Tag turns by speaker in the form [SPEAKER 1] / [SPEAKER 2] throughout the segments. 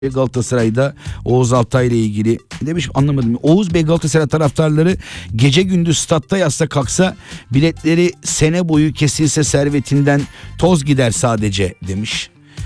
[SPEAKER 1] Galatasaray'da Oğuz Altay ile ilgili demiş, anlamadım. Oğuz Bey, Galatasaray taraftarları gece gündüz statta yatsa kalksa biletleri sene boyu kesilse servetinden toz gider sadece demiş.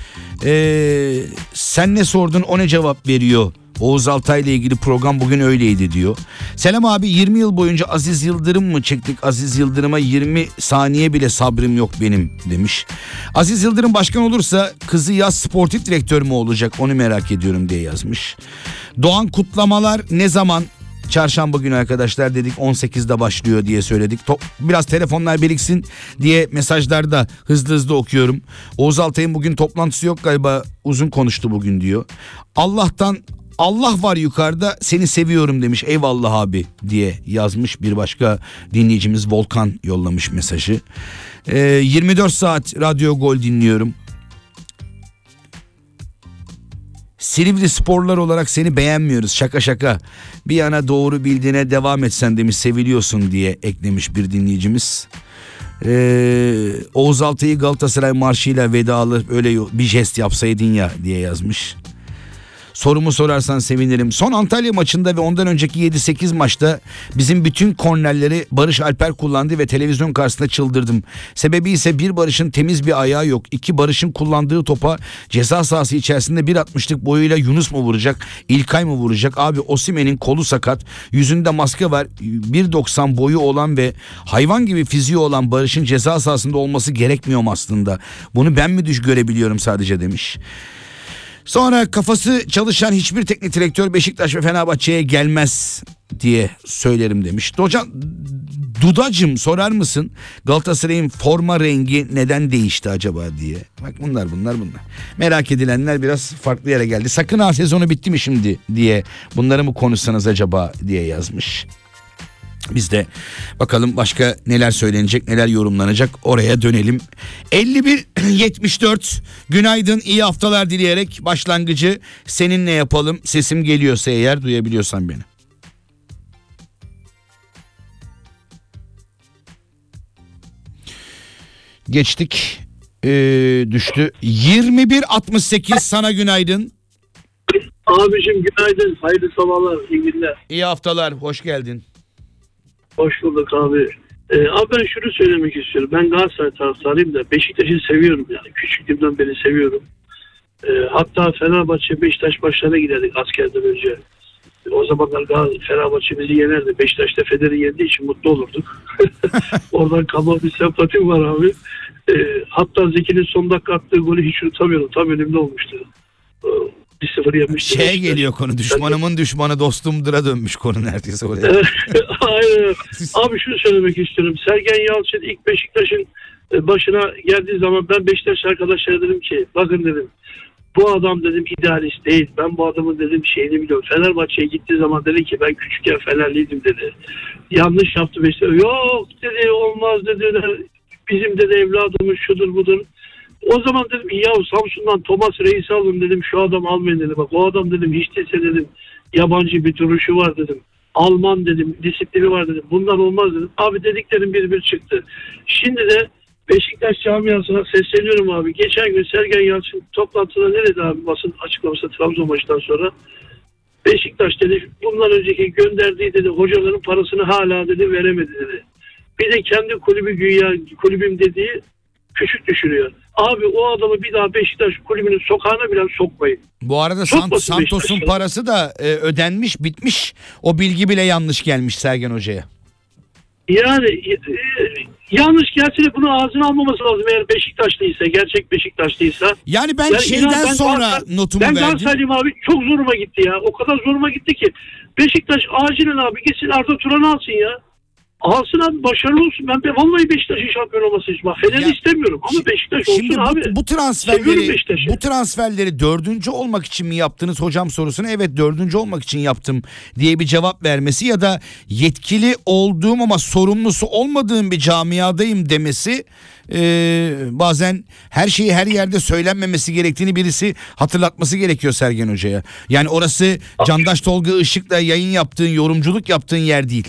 [SPEAKER 1] Sen ne sordun, o ne cevap veriyor? Oğuz Altay ile ilgili program bugün öyleydi diyor. Selam abi, 20 yıl boyunca Aziz Yıldırım mı çektik? Aziz Yıldırım'a 20 saniye bile sabrım yok benim demiş. Aziz Yıldırım başkan olursa kızı yaz sportif direktör mü olacak, onu merak ediyorum diye yazmış. Doğan kutlamalar ne zaman? Çarşamba günü arkadaşlar dedik, 18'de başlıyor diye söyledik. Biraz telefonlar biriksin diye mesajlarda hızlı okuyorum. Oğuz Altay'ın bugün toplantısı yok galiba, uzun konuştu bugün diyor. Allah var yukarıda, seni seviyorum demiş, eyvallah abi diye yazmış bir başka dinleyicimiz. Volkan yollamış mesajı. 24 saat Radyo Gol dinliyorum. Silivri sporlar olarak seni beğenmiyoruz, şaka bir yana doğru bildiğine devam etsen demiş, seviliyorsun diye eklemiş bir dinleyicimiz. Oğuz Altay'ı Galatasaray marşıyla vedalı öyle bir jest yapsaydın ya diye yazmış. Sorumu sorarsan sevinirim. Son Antalya maçında ve ondan önceki 7-8 maçta bizim bütün kornerleri Barış Alper kullandı ve televizyon karşısında çıldırdım. Sebebi ise bir Barış'ın temiz bir ayağı yok. 2 Barış'ın kullandığı topa ceza sahası içerisinde 1.60'lık boyuyla Yunus mu vuracak, İlkay mı vuracak? Abi Osimhen'in kolu sakat, yüzünde maske var, 1.90 boyu olan ve hayvan gibi fiziği olan Barış'ın ceza sahasında olması gerekmiyor mu aslında? Bunu ben mi görebiliyorum sadece demiş. Sonra kafası çalışan hiçbir teknik direktör Beşiktaş ve Fenerbahçe'ye gelmez diye söylerim demiş. Dudacım sorar mısın, Galatasaray'ın forma rengi neden değişti acaba diye. Bak bunlar. Merak edilenler biraz farklı yere geldi. Sakın ha sezonu bitti mi şimdi diye, bunları mı konuşsanız acaba diye yazmış. Biz de bakalım başka neler söylenecek, neler yorumlanacak, oraya dönelim. 51-74 günaydın, iyi haftalar dileyerek başlangıcı seninle yapalım. Sesim geliyorsa eğer, duyabiliyorsan beni. Geçtik, düştü. 21-68 sana günaydın.
[SPEAKER 2] Abicim günaydın, hayırlı sabahlar, iyi günler.
[SPEAKER 1] İyi haftalar, hoş geldin.
[SPEAKER 2] Hoş bulduk abi. Abi ben şunu söylemek istiyorum. Ben Galatasaray taraftarıyım da Beşiktaş'ı seviyorum yani. Küçüklüğümden beri seviyorum. Hatta Fenerbahçe Beşiktaş maçlarına giderdik askerden önce. O zamanlar Fenerbahçe bizi yenerdi. Beşiktaş da Fener'i yendiği için mutlu olurduk. Oradan kalma bir sempatim var abi. Hatta Zeki'nin son dakika attığı golü hiç unutamıyorum. Tam önümde olmuştu. 1-0 yemişti.
[SPEAKER 1] Geliyor konu, düşmanımın düşmanı dostumdur'a dönmüş konu neredeyse oraya.
[SPEAKER 2] Aynen. Abi şunu söylemek istiyorum. Sergen Yalçın ilk Beşiktaş'ın başına geldiği zaman ben Beşiktaş arkadaşlara dedim ki, bakın dedim, bu adam dedim idealist değil. Ben bu adamın dedim şeyini biliyorum. Fenerbahçe'ye gittiği zaman dedi ki ben küçükken Fenerliydim dedi. Yanlış yaptı Beşiktaş. Yok dedi, olmaz dedi. Bizim dedi evladımız şudur budur. O zaman dedim ya Samsun'dan Thomas Reis'i alın dedim, şu adam almayın dedim. Bak o adam dedim hiç değilse dedim yabancı bir duruşu var dedim. Alman dedim, disiplini var dedim. Bunlar olmaz dedim. Abi dediklerim bir çıktı. Şimdi de Beşiktaş camiasına sesleniyorum abi. Geçen gün Sergen Yalçın toplantıda ne dedi abi, basın açıklaması Trabzon maçından sonra? Beşiktaş dedi bundan önceki gönderdiği dedi hocaların parasını hala dedi veremedi dedi. Bir de kendi kulübü güya kulübüm dediği küçük düşürüyor. Abi o adamı bir daha Beşiktaş kulübünün sokağına bile sokmayın.
[SPEAKER 1] Bu arada Santos'un parası da ödenmiş, bitmiş. O bilgi bile yanlış gelmiş Sergen Hoca'ya.
[SPEAKER 2] Yani yanlış gelse de bunu ağzına almaması lazım eğer Beşiktaşlıysa, gerçek Beşiktaşlıysa.
[SPEAKER 1] Yani ben şeyden sonra notumu verdim.
[SPEAKER 2] Ben Galatasaraylıyım abi, çok zoruma gitti ya. O kadar zoruma gitti ki. Beşiktaş acilen abi gitsin Arda Turan'ı alsın ya. Alsın abi, başarılı olsun. Ben vallahi Beşiktaş'ın şampiyon olması için. Fener'i istemiyorum ama Beşiktaş olsun
[SPEAKER 1] şimdi
[SPEAKER 2] abi.
[SPEAKER 1] Bu transferleri 4. olmak için mi yaptınız hocam sorusuna evet 4. olmak için yaptım diye bir cevap vermesi ya da yetkili olduğum ama sorumlusu olmadığım bir camiadayım demesi, bazen her şeyi her yerde söylenmemesi gerektiğini birisi hatırlatması gerekiyor Sergen Hoca'ya. Yani orası Candaş Tolga Işık'la yayın yaptığın, yorumculuk yaptığın yer değil.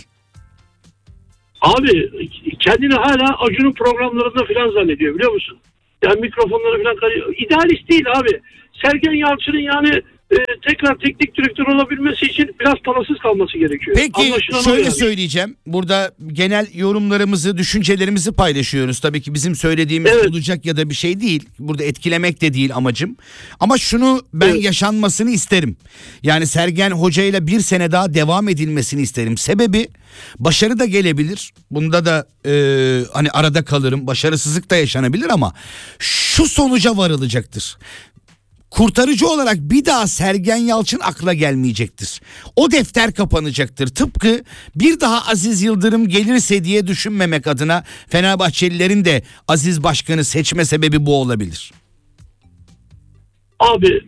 [SPEAKER 2] Abi kendini hala Acun'un programlarında falan zannediyor biliyor musun? Yani mikrofonları falan karıyor. İdealist değil abi. Sergen Yalçın'ın yani tekrar teknik direktör olabilmesi için biraz parasız kalması gerekiyor.
[SPEAKER 1] Peki
[SPEAKER 2] Anlaşılan o
[SPEAKER 1] şöyle
[SPEAKER 2] yani.
[SPEAKER 1] söyleyeceğim. Burada genel yorumlarımızı, düşüncelerimizi paylaşıyoruz. Tabii ki bizim söylediğimiz
[SPEAKER 2] Evet.
[SPEAKER 1] olacak ya da bir şey değil. Burada etkilemek de değil amacım. Ama şunu ben
[SPEAKER 2] Evet.
[SPEAKER 1] yaşanmasını isterim. Yani Sergen Hoca ile bir sene daha devam edilmesini isterim. Sebebi başarı da gelebilir. Bunda da hani arada kalırım. Başarısızlık da yaşanabilir ama şu sonuca varılacaktır. Kurtarıcı olarak bir daha Sergen Yalçın akla gelmeyecektir. O defter kapanacaktır. Tıpkı bir daha Aziz Yıldırım gelirse diye düşünmemek adına Fenerbahçelilerin de Aziz Başkan'ı seçme sebebi bu olabilir.
[SPEAKER 2] Abi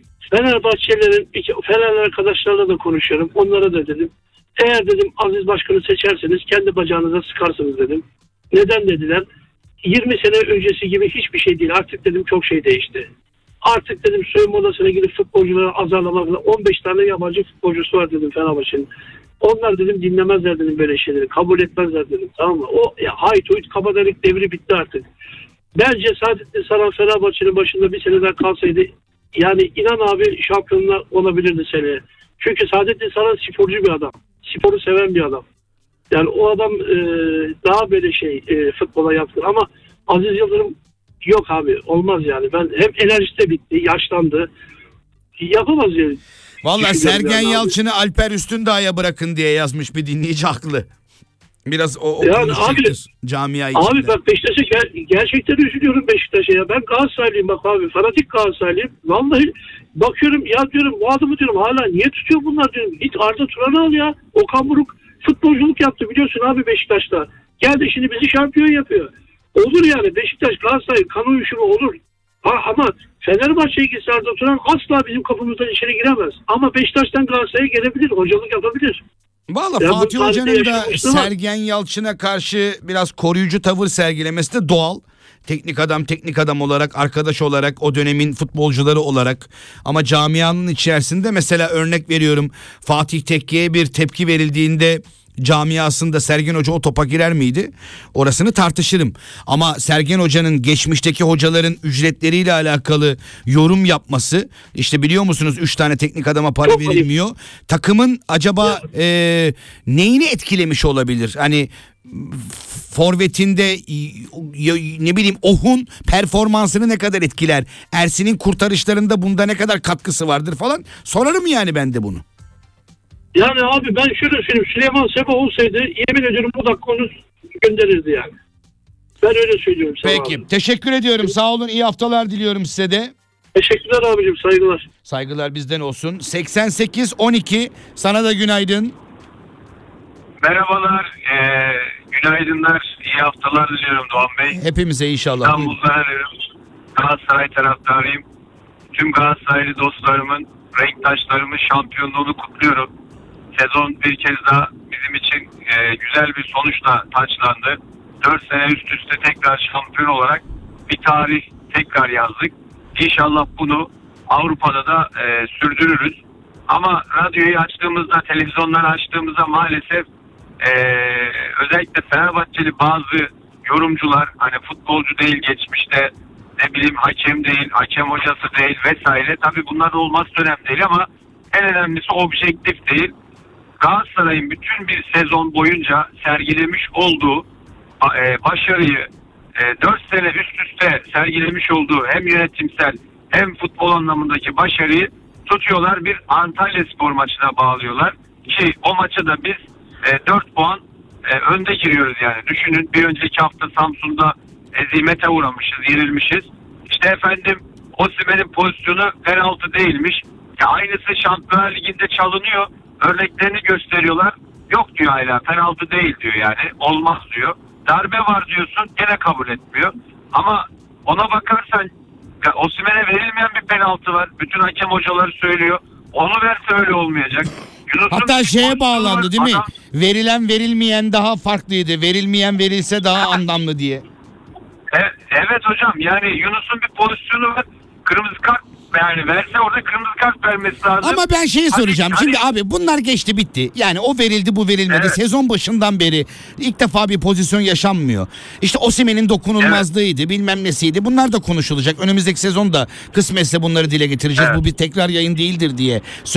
[SPEAKER 2] Fenerli arkadaşlarla da konuşuyorum. Onlara da dedim. Eğer dedim Aziz Başkan'ı seçerseniz kendi bacağınıza sıkarsınız dedim. Neden dediler? 20 sene öncesi gibi hiçbir şey değil. Artık dedim çok şey değişti. Artık dedim soyunma odasına gidip futbolcuları azarlamakla 15 tane yabancı futbolcusu var dedim Fenerbahçe'nin. Onlar dedim dinlemezler dedim böyle şeyleri. Kabul etmezler dedim, tamam mı? O hayt huyt kabadayılık devri bitti artık. Bence Saadettin Saran Fenerbahçe'nin başında bir sene daha kalsaydı yani inan abi şampiyonlar olabilirdi seneye. Çünkü Saadettin Saran sporcu bir adam. Sporu seven bir adam. Yani o adam daha böyle futbola yatkın ama Aziz Yıldırım yok abi, olmaz yani. Ben hem enerjisi de bitti, yaşlandı. Yapamaz yani.
[SPEAKER 1] Vallahi
[SPEAKER 2] Düşünüyorum
[SPEAKER 1] Sergen
[SPEAKER 2] yani
[SPEAKER 1] Yalçın'ı Alper Üstündağ'a bırakın diye yazmış bir dinleyici, haklı. Biraz o
[SPEAKER 2] Yani
[SPEAKER 1] konuşacaktır camia içinde.
[SPEAKER 2] Abi bak Beşiktaş'a gerçekten üzülüyorum Beşiktaş'a ya. Ben Galatasaraylıyım bak abi. Fanatik Galatasaraylıyım. Vallahi bakıyorum ya diyorum bu adamı diyorum hala niye tutuyor bunlar diyorum. Git Arda Turan'ı al ya. Okan Buruk futbolculuk yaptı biliyorsun abi Beşiktaş'ta. Geldi şimdi bizi şampiyon yapıyor. Olur yani Beşiktaş Galatasaray kan uyuşumu olur. Ama Fenerbahçe'ye gitse Arda Turan asla bizim kapımızdan içeri giremez. Ama Beşiktaş'tan Galatasaray'a gelebilir. Hocalık yapabilir.
[SPEAKER 1] Valla
[SPEAKER 2] Ya
[SPEAKER 1] Fatih
[SPEAKER 2] bu
[SPEAKER 1] Hoca'nın
[SPEAKER 2] tarihte
[SPEAKER 1] da
[SPEAKER 2] yaşamıştı ama-
[SPEAKER 1] Sergen Yalçın'a karşı biraz koruyucu tavır sergilemesi de doğal. Teknik adam olarak, arkadaş olarak, o dönemin futbolcuları olarak. Ama camianın içerisinde mesela örnek veriyorum, Fatih Tekke'ye bir tepki verildiğinde camiasında Sergen Hoca o topa girer miydi? Orasını tartışırım. Ama Sergen Hoca'nın geçmişteki hocaların ücretleriyle alakalı yorum yapması, işte biliyor musunuz 3 tane teknik adama para
[SPEAKER 2] Çok ayıp.
[SPEAKER 1] verilmiyor. Takımın acaba neyini etkilemiş olabilir? Hani forvetinde ne bileyim Ohun performansını ne kadar etkiler? Ersin'in kurtarışlarında bunda ne kadar katkısı vardır falan. Sorarım yani ben de bunu.
[SPEAKER 2] Yani abi ben şöyle söyleyeyim. Süleyman Seba olsaydı yemin ediyorum bu dakika onu gönderirdi yani. Ben öyle söylüyorum sana
[SPEAKER 1] Peki.
[SPEAKER 2] abi.
[SPEAKER 1] Teşekkür ediyorum. Sağ olun. İyi haftalar diliyorum size de.
[SPEAKER 2] Teşekkürler abicim, saygılar.
[SPEAKER 1] Saygılar bizden olsun. 88-12 sana da günaydın.
[SPEAKER 3] Merhabalar, günaydınlar, iyi haftalar diliyorum Doğan Bey.
[SPEAKER 1] Hepimize inşallah.
[SPEAKER 3] İstanbul'dan arıyorum. Galatasaray taraftarıyım. Tüm Galatasaraylı dostlarımın, renktaşlarımın şampiyonluğunu kutluyorum. Sezon bir kez daha bizim için güzel bir sonuçla taçlandı. 4 sene üst üste tekrar şampiyon olarak bir tarih tekrar yazdık. İnşallah bunu Avrupa'da da sürdürürüz. Ama radyoyu açtığımızda, televizyonları açtığımızda maalesef özellikle Fenerbahçeli bazı yorumcular, hani futbolcu değil geçmişte, ne bileyim hakem değil, hakem hocası değil vesaire. Tabii bunlar da olması önemli değil ama en önemlisi objektif değil. Galatasaray'ın bütün bir sezon boyunca sergilemiş olduğu başarıyı 4 sene üst üste sergilemiş olduğu hem yönetimsel hem futbol anlamındaki başarıyı tutuyorlar, bir Antalyaspor maçına bağlıyorlar. Ki o maça da biz 4 puan önde giriyoruz yani. Düşünün, bir önceki hafta Samsun'da ezimete uğramışız, yenilmişiz. İşte efendim Osimhen'in pozisyonu penaltı değilmiş. Ya aynısı Şampiyonlar Ligi'nde çalınıyor. Örneklerini gösteriyorlar. Yok diyor hala, penaltı değil diyor yani. Olmaz diyor. Darbe var diyorsun, gene kabul etmiyor. Ama ona bakarsan Osimhen'e verilmeyen bir penaltı var. Bütün hakem hocaları söylüyor. Onu verse öyle olmayacak.
[SPEAKER 1] Hatta şeye bağlandı değil mi?
[SPEAKER 3] Adam,
[SPEAKER 1] Verilen verilmeyen daha farklıydı. Verilmeyen verilse daha anlamlı diye.
[SPEAKER 3] evet hocam, yani Yunus'un bir pozisyonu var. Kırmızı kart Yani verse orada kırmızı kart vermesi lazım.
[SPEAKER 1] Ama ben şeyi soracağım.
[SPEAKER 3] Hani-
[SPEAKER 1] Şimdi abi bunlar geçti bitti. Yani o verildi bu verilmedi.
[SPEAKER 3] Evet.
[SPEAKER 1] Sezon başından beri ilk defa bir pozisyon yaşanmıyor. İşte Osimhen'in dokunulmazlığıydı, bilmem nesiydi. Bunlar da konuşulacak. Önümüzdeki sezonda kısmetse bunları dile getireceğiz.
[SPEAKER 3] Evet.
[SPEAKER 1] Bu bir tekrar yayın değildir diye